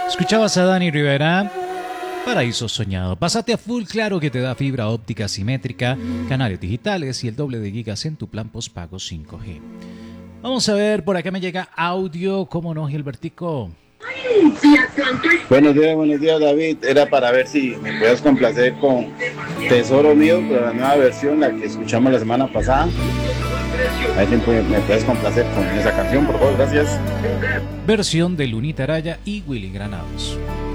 Escuchabas a Dani Rivera, Paraíso Soñado. Pásate a full claro que te da fibra óptica simétrica, canales digitales y el doble de gigas en tu plan postpago 5G. Vamos a ver, por acá me llega audio, ¿cómo no, Gilbertico? Buenos días David. Era para ver si me puedes complacer con Tesoro Mío, pero la nueva versión, la que escuchamos la semana pasada. A ver si me puedes complacer con esa canción, por favor, gracias. Versión de Lunita Araya y Willy Granados.